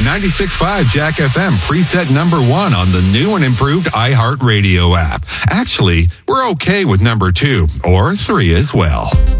96.5 Jack FM, preset number 1 on the new and improved iHeartRadio app. Actually, we're okay with number 2 or 3 as well.